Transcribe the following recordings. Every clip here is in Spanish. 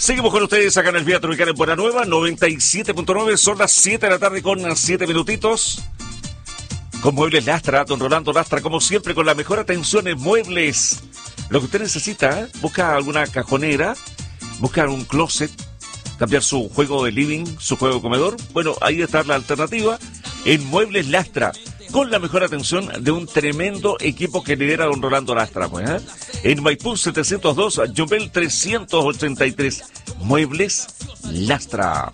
Seguimos con ustedes acá en el Vía Tropical en Buena Nueva, 97.9, son las 7 de la tarde con 7 minutitos. Con Muebles Lastra, don Rolando Lastra, como siempre, con la mejor atención en muebles. Lo que usted necesita, busca alguna cajonera, busca un closet, cambiar su juego de living, su juego de comedor. Bueno, ahí está la alternativa en Muebles Lastra, con la mejor atención de un tremendo equipo que lidera don Rolando Lastra, pues, ¿eh? En Maipú 702, Jumbel 383, Muebles Lastra.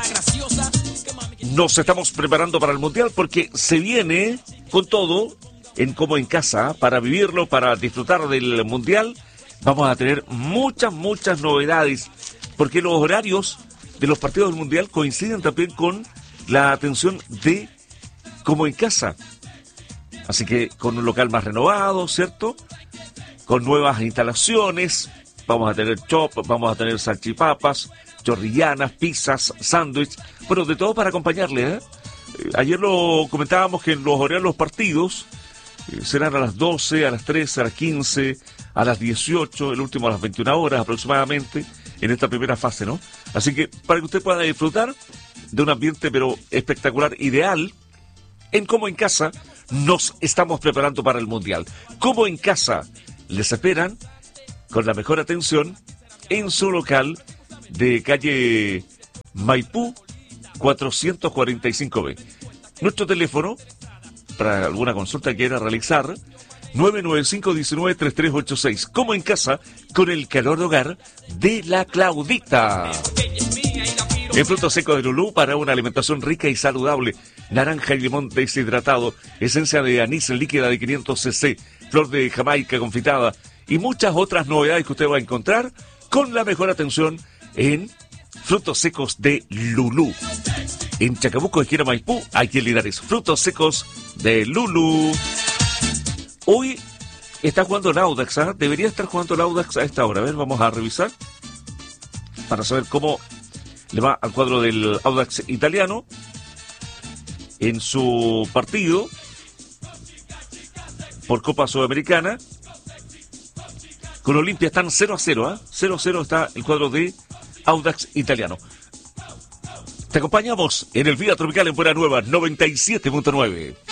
Nos estamos preparando para el Mundial porque se viene con todo en Como en Casa, para vivirlo, para disfrutar del Mundial. Vamos a tener muchas novedades, porque los horarios de los partidos del Mundial coinciden también con la atención de Como en Casa. Así que con un local más renovado, ¿cierto? Con nuevas instalaciones, vamos a tener chop, vamos a tener salchipapas, chorrillanas, pizzas, sándwich, bueno, de todo para acompañarle, ¿eh? Ayer lo comentábamos que en los horarios de los partidos serán a las 12, a las 13, a las 15, a las 18, el último a las 21 horas aproximadamente, en esta primera fase, ¿no? Así que para que usted pueda disfrutar de un ambiente pero espectacular, ideal, en Como en Casa nos estamos preparando para el Mundial. Como en Casa les esperan con la mejor atención en su local de calle Maipú 445B. Nuestro teléfono, para alguna consulta que quiera realizar, 995-193386. Como en Casa, con el calor de hogar de la Claudita. En frutos secos de Lulú, para una alimentación rica y saludable. Naranja y limón deshidratado, esencia de anís líquida de 500 cc, flor de Jamaica confitada y muchas otras novedades que usted va a encontrar con la mejor atención en frutos secos de Lulú. En Chacabuco, esquina Maipú, hay que Linares. Frutos secos de Lulú. Hoy está jugando el Audax, ¿eh? Debería estar jugando el Audax a esta hora. A ver, vamos a revisar para saber cómo le va al cuadro del Audax italiano en su partido por Copa Sudamericana. Con Olimpia están 0-0, ¿eh? 0-0 está el cuadro de Audax italiano. Te acompañamos en el Vía Tropical en Buena Nueva 97.9.